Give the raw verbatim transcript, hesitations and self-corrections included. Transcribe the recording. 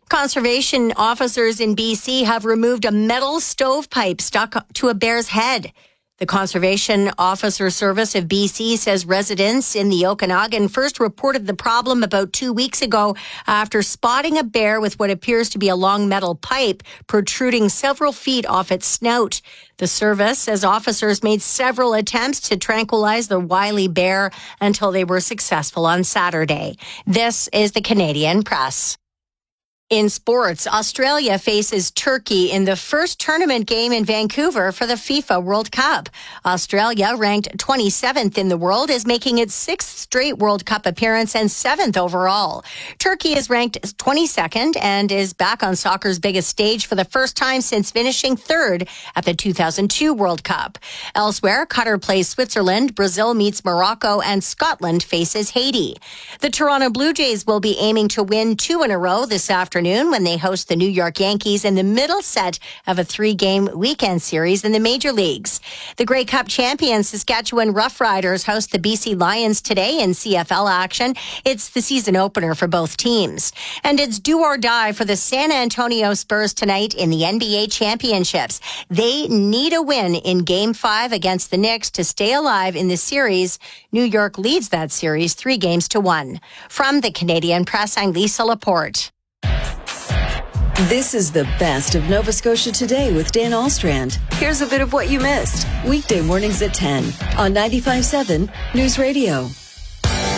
Conservation officers in B C have removed a metal stovepipe stuck to a bear's head. The Conservation Officer Service of B C says residents in the Okanagan first reported the problem about two weeks ago after spotting a bear with what appears to be a long metal pipe protruding several feet off its snout. The service says officers made several attempts to tranquilize the wily bear until they were successful on Saturday. This is the Canadian Press. In sports, Australia faces Turkey in the first tournament game in Vancouver for the FIFA World Cup. Australia, ranked twenty-seventh in the world, is making its sixth straight World Cup appearance and seventh overall. Turkey is ranked twenty-second and is back on soccer's biggest stage for the first time since finishing third at the two thousand two World Cup. Elsewhere, Qatar plays Switzerland, Brazil meets Morocco, and Scotland faces Haiti. The Toronto Blue Jays will be aiming to win two in a row this afternoon when they host the New York Yankees in the middle set of a three-game weekend series in the major leagues. The Grey Cup champion Saskatchewan Roughriders host the B C Lions today in C F L action. It's the season opener for both teams. And it's do or die for the San Antonio Spurs tonight in the N B A championships. They need a win in Game five against the Knicks to stay alive in the series. New York leads that series three games to one. From the Canadian Press, I'm Lisa Laporte. This is the best of Nova Scotia Today with Dan Alstrand. Here's a bit of what you missed. Weekday mornings at ten on ninety-five point seven News Radio.